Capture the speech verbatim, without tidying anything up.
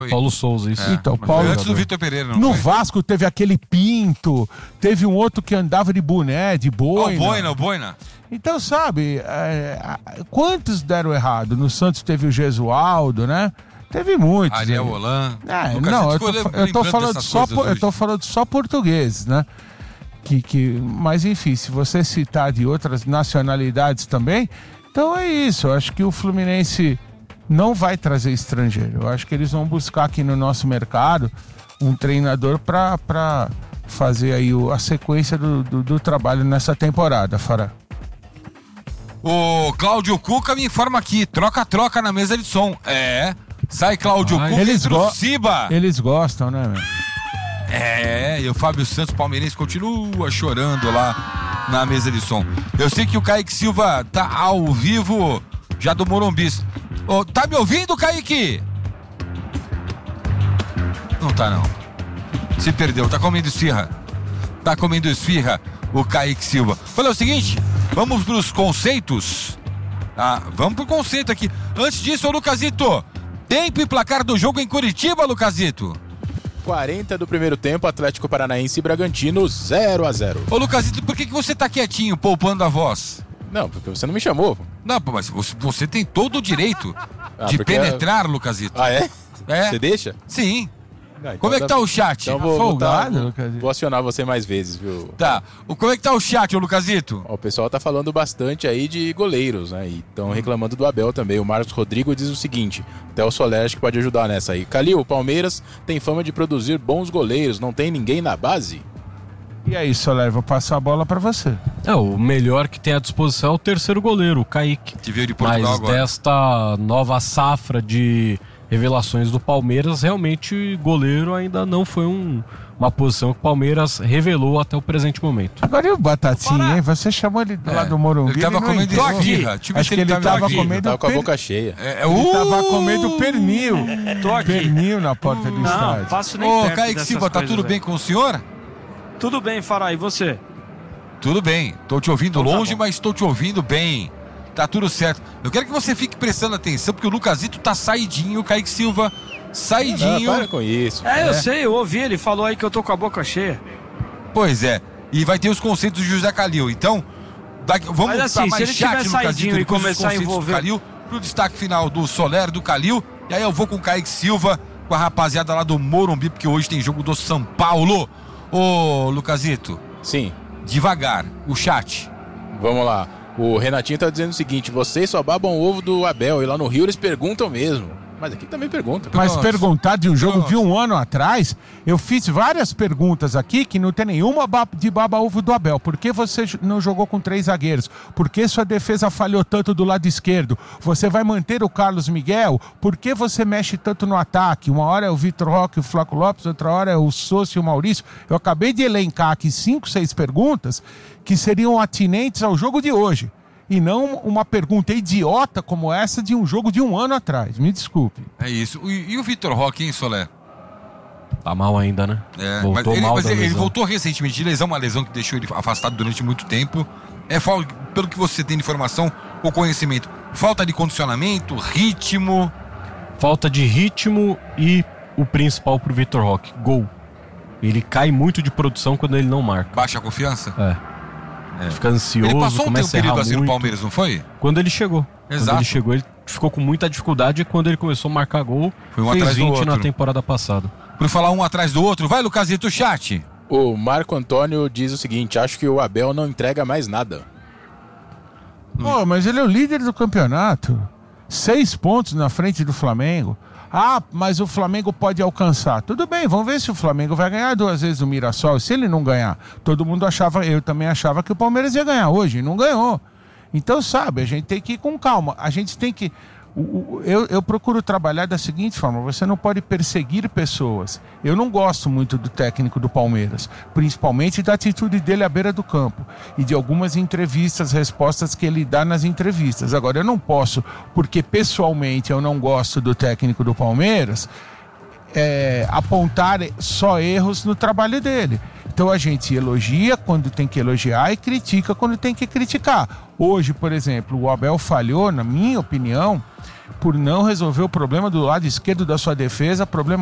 Paulo Souza, isso. É, então, Paulo, antes do Vitor Pereira, não No foi? Vasco teve aquele Pinto, teve um outro que andava de boné, de Oh, boina. o Boina, o Boina. Então, sabe, é, quantos deram errado? No Santos teve o Gesualdo, né? Teve muitos. Ariel aí. Holan. É, Lucas não, Zito eu tô, ficou eu tô lembrando falando dessas só, coisas eu tô hoje. falando só portugueses, né? Que, que, mas enfim, se você citar de outras nacionalidades também, então é isso. Eu acho que o Fluminense não vai trazer estrangeiro. Eu acho que eles vão buscar aqui no nosso mercado um treinador para fazer aí o, a sequência do, do, do trabalho nessa temporada, Fará. O Cláudio Cuca me informa aqui, troca-troca na mesa de som. É, sai Cláudio Ai, Cuca eles entre o go- Ciba. Eles gostam, né, meu? É, e o Fábio Santos palmeirense continua chorando lá na mesa de som. Eu sei que o Kaique Silva tá ao vivo já do Morumbi. Ô, tá me ouvindo, Kaique? Não tá, não. Se perdeu, tá comendo esfirra. Tá comendo esfirra o Kaique Silva. Falei o seguinte, vamos pros conceitos. Ah, vamos pro conceito aqui. Antes disso, ô Lucasito, tempo e placar do jogo em Curitiba, Lucasito. quarenta do primeiro tempo, Atlético Paranaense e Bragantino, zero a zero. Ô Lucasito, por que, que você tá quietinho, poupando a voz? Não, porque você não me chamou. Não, pô, mas você, você tem todo o direito Ah, de porque- penetrar, Lucasito. Ah, é? É? Você deixa? Sim. Ah, então Como é que tá o chat? Então vou, vou, tá, Folgado, vou, Lucas. vou acionar você mais vezes, viu? Tá. O, como é que tá o chat, ô Lucasito? Ó, o pessoal tá falando bastante aí de goleiros, né? E estão reclamando do Abel também. O Marcos Rodrigo diz o seguinte, até o Soler acho que pode ajudar nessa aí. Calil, o Palmeiras tem fama de produzir bons goleiros, não tem ninguém na base? E aí, Soler, vou passar a bola pra você. É, o melhor que tem à disposição é o terceiro goleiro, o Kaique. Que veio de Portugal Mas agora. desta nova safra de revelações do Palmeiras, realmente goleiro ainda não foi um, uma posição que o Palmeiras revelou até o presente momento. Agora e o Batatinha, hein? Você chamou ele lá É, do Morumbi. ele tava não comendo entrou. esfirra. Deixa eu ver Acho se que ele ele tava tava aqui. comendo Tava com a per- boca cheia. É, é, Ele uh! tava comendo pernil. Tô aqui. Pernil na porta do Não, estádio. passo nem Ô, perto Kaique dessas Silva, tá coisas tudo aí. bem com o senhor? Tudo bem, Fará, e você? Tudo bem. Tô te ouvindo Então tá longe, bom. mas tô te ouvindo bem. Tá tudo certo. Eu quero que você fique prestando atenção, porque o Lucasito tá saidinho, o Kaique Silva saidinho. Ah, para com isso. É, eu É. sei, eu ouvi, ele falou aí que eu tô com a boca cheia. Pois é. E vai ter os conceitos do José Calil. Então, daqui, vamos Mas assim, pra se mais ele chat, tiver Lucasito, saidinho e depois dos começar a conceitos do envolver- Calil, pro destaque final do Soler, do Calil. E aí eu vou com o Kaique Silva, com a rapaziada lá do Morumbi, porque hoje tem jogo do São Paulo. Ô, Lucasito, Sim, devagar, o chat. vamos lá. O Renatinho tá dizendo o seguinte, vocês só babam o ovo do Abel e lá no Rio eles perguntam mesmo. Mas aqui também perguntam. Mas Nossa. perguntar de um jogo Nossa. de um ano atrás, eu fiz várias perguntas aqui que não tem nenhuma ba- de baba-ovo do Abel. Por que você j- não jogou com três zagueiros? Por que sua defesa falhou tanto do lado esquerdo? Você vai manter o Carlos Miguel? Por que você mexe tanto no ataque? Uma hora é o Vitor Roque e o Flaco Lopes, outra hora é o Sousa e o Maurício. Eu acabei de elencar aqui cinco, seis perguntas que seriam atinentes ao jogo de hoje. E não uma pergunta idiota como essa de um jogo de um ano atrás. Me desculpe. É isso. E, e o Vitor Roque, hein, Soler? Tá mal ainda, né? É, mas Voltou ele, mal mas da ele lesão. voltou recentemente de lesão, uma lesão que deixou ele afastado durante muito tempo. É fal- pelo que você tem de informação ou conhecimento, falta de condicionamento, ritmo. Falta de ritmo e o principal pro Vitor Roque, gol. Ele cai muito de produção quando ele não marca. Baixa confiança? É. Fica ansioso, Ele passou um começa tempo a errar período assim no muito. Palmeiras, não foi? Quando ele chegou. Exato. Quando ele chegou, ele ficou com muita dificuldade e quando ele começou a marcar gol, Foi um fez atrás do vinte na outro. temporada passada. Por falar um atrás do outro, vai, Lucasito, chat. O Marco Antônio diz o seguinte, acho que o Abel não entrega mais nada. Pô, mas ele é o líder do campeonato. Seis pontos na frente do Flamengo. Ah, mas o Flamengo pode alcançar. Tudo bem, vamos ver se o Flamengo vai ganhar duas vezes o Mirassol. Se ele não ganhar, todo mundo achava, eu também achava que o Palmeiras ia ganhar hoje, e não ganhou. Então, sabe, a gente tem que ir com calma. A gente tem que... o- o- Eu, eu procuro trabalhar da seguinte forma, você não pode perseguir pessoas. Eu não gosto muito do técnico do Palmeiras, principalmente da atitude dele à beira do campo e de algumas entrevistas, respostas que ele dá nas entrevistas. Agora, eu não posso, porque pessoalmente eu não gosto do técnico do Palmeiras, é, apontar só erros no trabalho dele. Então a gente elogia quando tem que elogiar e critica quando tem que criticar. Hoje, por exemplo, o Abel falhou, na minha opinião, por não resolver o problema do lado esquerdo da sua defesa, problema